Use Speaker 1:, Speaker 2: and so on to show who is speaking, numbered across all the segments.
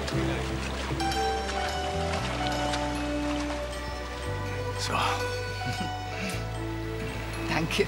Speaker 1: So.
Speaker 2: Danke.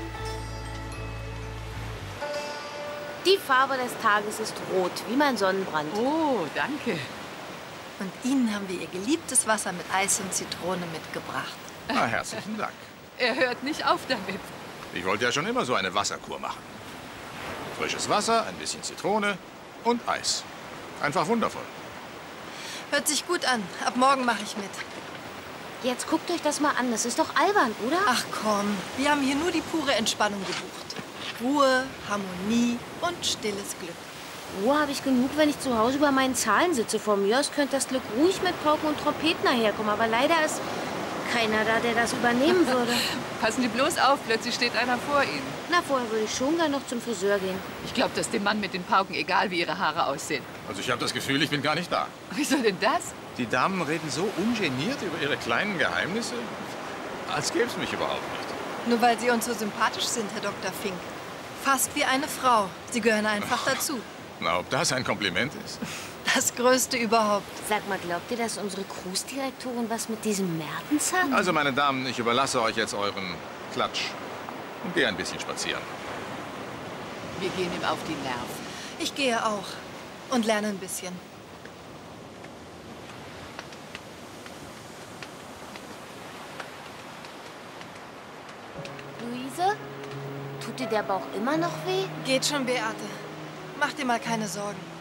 Speaker 3: Die Farbe des Tages ist rot, wie mein Sonnenbrand.
Speaker 2: Oh, danke.
Speaker 4: Und Ihnen haben wir Ihr geliebtes Wasser mit Eis und Zitrone mitgebracht.
Speaker 1: Na, herzlichen Dank.
Speaker 2: Er hört nicht auf damit.
Speaker 1: Ich wollte ja schon immer so eine Wasserkur machen. Frisches Wasser, ein bisschen Zitrone und Eis. Einfach wundervoll.
Speaker 4: Hört sich gut an. Ab morgen mache ich mit.
Speaker 3: Jetzt guckt euch das mal an. Das ist doch albern, oder?
Speaker 4: Ach komm, wir haben hier nur die pure Entspannung gebucht. Ruhe, Harmonie und stilles Glück.
Speaker 3: Ruhe habe ich genug, wenn ich zu Hause über meinen Zahlen sitze. Von mir aus könnte das Glück ruhig mit Pauken und Trompeten daherkommen. Aber leider ist keiner da, der das übernehmen würde.
Speaker 2: Passen Sie bloß auf, plötzlich steht einer vor Ihnen.
Speaker 3: Na, vorher würde ich schon gern noch zum Friseur gehen.
Speaker 2: Ich glaube, dass dem Mann mit den Pauken egal, wie ihre Haare aussehen.
Speaker 1: Also ich habe das Gefühl, ich bin gar nicht da.
Speaker 2: Wieso denn das?
Speaker 1: Die Damen reden so ungeniert über ihre kleinen Geheimnisse, als gäbe es mich überhaupt nicht.
Speaker 4: Nur weil Sie uns so sympathisch sind, Herr Dr. Fink. Fast wie eine Frau. Sie gehören einfach dazu.
Speaker 1: Na, ob das ein Kompliment ist?
Speaker 4: Das Größte überhaupt.
Speaker 3: Sag mal, glaubt ihr, dass unsere Cruise-Direktorin was mit diesem Mertens hat?
Speaker 1: Also, meine Damen, ich überlasse euch jetzt euren Klatsch und gehe ein bisschen spazieren.
Speaker 2: Wir gehen ihm auf die Nerven.
Speaker 4: Ich gehe auch. Und lerne ein bisschen.
Speaker 3: Luise? Tut dir der Bauch immer noch weh?
Speaker 4: Geht schon, Beate. Mach dir mal keine Sorgen.